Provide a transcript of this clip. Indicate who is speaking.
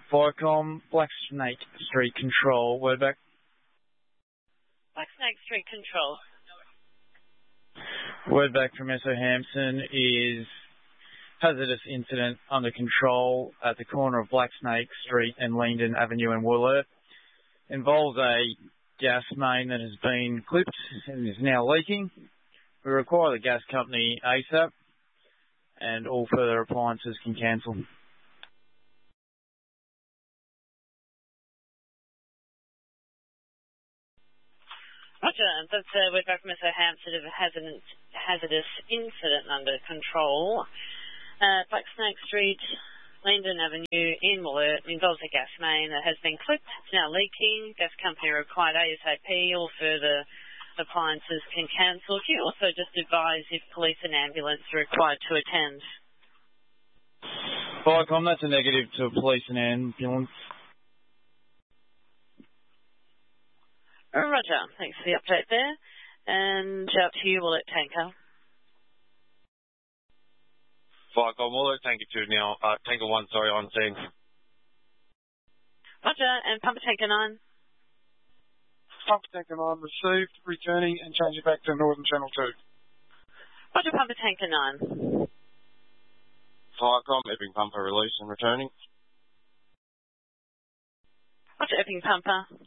Speaker 1: Viacom, Black Snake Street Control, wordback.
Speaker 2: Black Snake Street Control.
Speaker 1: Wordback from SO Hampson is hazardous incident under control at the corner of Black Snake Street and Leandon Avenue in Wollert. Involves a gas main that has been clipped and is now leaking. We require the gas company ASAP, and all further appliances can cancel.
Speaker 2: Roger, that's a wordback from SO Hampson of a hazardous incident under control. Black Snake Street, Leandon Avenue in Wollert involves a gas main that has been clipped. It's now leaking. Gas company required ASAP. All further appliances can cancel. Can you also just advise if police and ambulance are required to attend?
Speaker 1: Viacom, that's a negative to police and ambulance.
Speaker 2: Roger, thanks for the update there. And out to you, Wollert Tanker.
Speaker 3: Viacom, Wollert Tanker 2 now. Tanker 1, sorry, on scene.
Speaker 2: Roger, and Pumper Tanker 9.
Speaker 4: Pumper Tanker 9 received, returning and changing back to Northern Channel 2.
Speaker 2: Roger, Pumper Tanker 9.
Speaker 3: Viacom, Epping Pumper release and returning.
Speaker 2: Roger, Epping Pumper.